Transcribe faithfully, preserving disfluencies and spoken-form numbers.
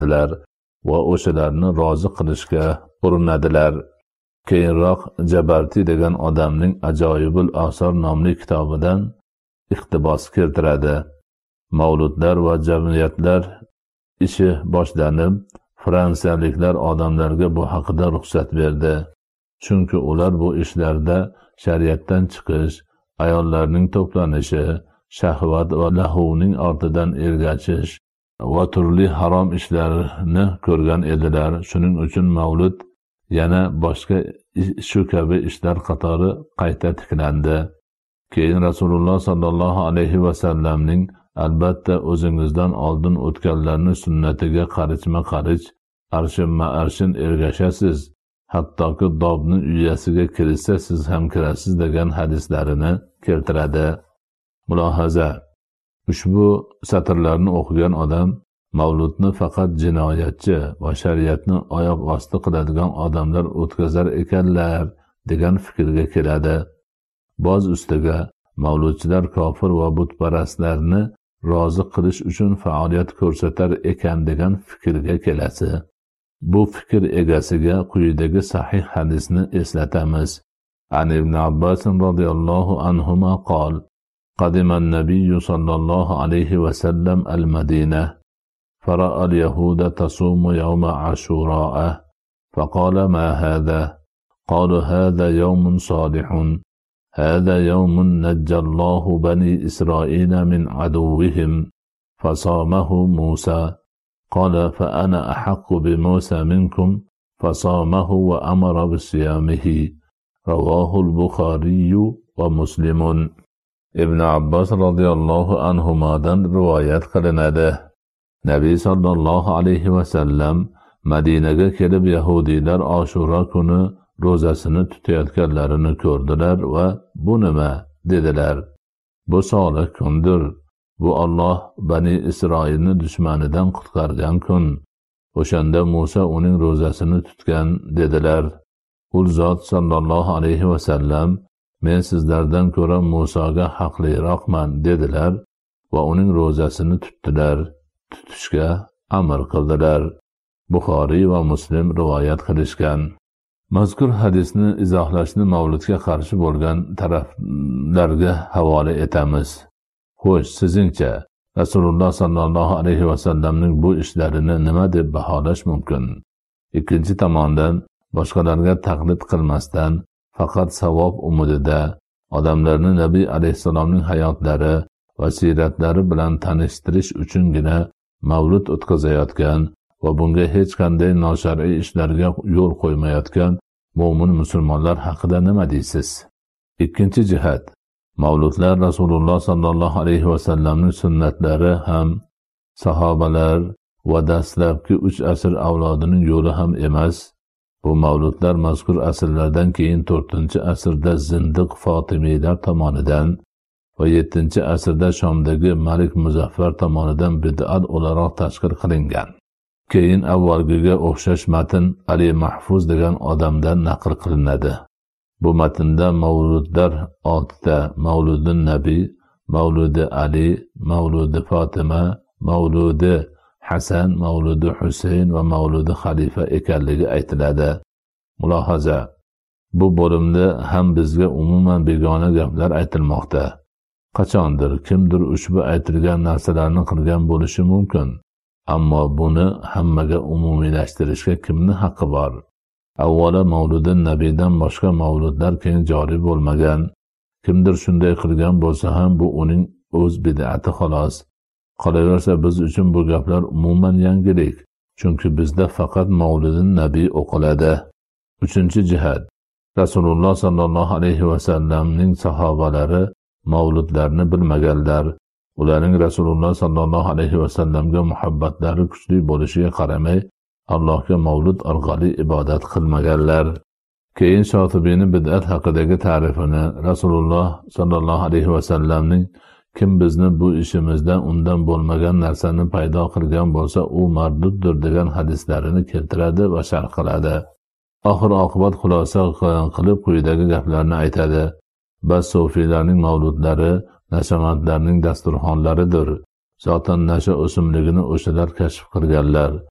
qiladilar va o'shalarni rozi qilishga urinadilar. Keyinroq Jabarti degan odamning Ajoyibul Asar nomli kitobidan iqtibos keltiradi. Mavludlar va jamiyatlar ishi boshlanib, fransiyaliklar odamlarga bu haqida ruxsat berdi. Chunki ular bu ishlarda shariatdan chiqish, ayollarning to'planishi, shahvat va lahuvning ortidan ergashish va turli harom ishlarni ko'rgan edilar. Shuning uchun mavlud yana boshqa shu kabi ishlar qatori qayta tiklandi. Keyin Rasululloh sallallohu alayhi va sallamning albatta o'zingizdan oldin o'tganlarning sunnatiga qarichma-qarich, arshin-ma-arshin ergashasiz, hattoki dobning uyasiga kirsa siz ham kirasiz degan hadislarini keltiradi. Mulohaza: ushbu satrlarni o'qigan odam mavludni faqat jinoyatchi va shariatni oyoq osti qiladigan odamlar o'tkazar ekanlar degan fikrga keladi. Boz ustiga mavludchilar kofir va butparastlarni rozi qilish uchun faoliyat ko'rsatar ekan degan fikrga kelasi. Bu fikr egasiga quyidagi sahih hadisni eslatamiz. An ibn Abbas radhiyallohu anhuma qol: qadima an-nabiy sallallohu alayhi va sallam al-Madinah fara'a al-yahuda tasumu yawma ashura'a faqala ma hadha qalu hadha yawmun salihun هذا يوم نجى الله بني إسرائيل من عدوهم فصامه موسى قال فأنا أحق بموسى منكم فصامه وأمر بصيامه رواه البخاري ومسلم. Ibn Abbas radhiyallohu anhumadan rivoyat qilinadi. Nabiy sallallohu alayhi va sallam Madinaga kelib Yahudiylar Ashura kuni ro'zasini tutayotganlarini ko'rdilar va bu nima dedilar. Bu solih kundir. Bu Alloh Bani Isroilni dushmanidan qutqargan kun. O'shanda Musa uning ro'zasini tutgan dedilar. Ul zot sallallohu alayhi va sallam men sizlardan ko'ra Musoga haqliroqman dedilar va uning ro'zasini tutdilar. Tutishga amr qildilar. Buxoriy va Muslim rivoyat qilishgan. Mazkur hadisni izohlashni mavludga qarshi bo'lgan taraflarga havola etamiz. Xo'sh, sizingcha Rasululloh sallallohu alayhi va sallamning bu ishlarini nima deb baholash mumkin? Ikkinchi tomondan boshqalarga taqlid qilmasdan faqat savob umidida odamlarni Nabiy alayhisalomning hayotlari va siratlari bilan tanishtirish uchungina mavlud o'tkazayotgan va bunga hech qanday noshar'iy ishlarga yo'l qo'ymayotgan mo'min musulmonlar haqida nima deysiz? Ikkinchi jihat: mavludlar Rasululloh sallallohu alayhi va sallamning sunnatlari ham, sahobalar va dastlabki uch asr avlodining yo'li ham emas. Bu mavludlar mazkur asrlardan keyin to'rtinchi asrda zindiq Fotimiylar tomonidan va yettinchi asrda Shomdagi Malik Muzaffar tomonidan bid'at o'laroq tashkil qilingan. Keyin avvalgiga o'xshash matn Ali Mahfuz degan odamdan naql qilinadi. Bu matnda mavludlar oltita: Mavludun Nabiy, Mavludi Ali, Mavludi Fatima, Mavludi Hasan, Mavludi Husayn va Mavludi Xalifa ekanligi aytiladi. Mulohaza: bu bo'limda ham bizga umuman begona gaplar aytilmoqda. Qachondir kimdir ushbu aytilgan narsalarni qilgan bo'lishi mumkin. Ammo buni hammaga umumiylashtirishga kimning haqqi bor? Avvalo Mavludun Nabiydan boshqa mavludlar keyin joriy bo'lmagan. Kimdir shunday qilgan bo'lsa ham bu uning o'z bid'ati xolos. Qolaversa biz uchun bu gaplar umuman yangilik. Chunki bizda faqat Mavludun Nabiy o'qiladi. Uchinchi jihat: Rasululloh sallallohu alayhi va sallamning sahobalari mavludlarni bilmaganlar. Ularning Rasululloh sallallohu alayhi va sallamga muhabbatlari kuchli bo'lishiga qaramay, Allohga mavlud orqali ibodat qilmaganlar. Keyin Shotibiyning bid'at haqidagi ta'rifini Rasululloh sallallohu alayhi va sallamning kim bizni bu ishimizdan undan bo'lmagan narsani paydo qilgan bo'lsa, u marduddir degan hadislarini keltiradi va sharh qiladi. Oxir oqibat xulosa qilib quyidagi gaplarni aytadi. Bas sufiylarning mavludlari nashavandlarning dasturxonlaridir. Zotan nasha o'simligini o'shalar kashf qilganlar.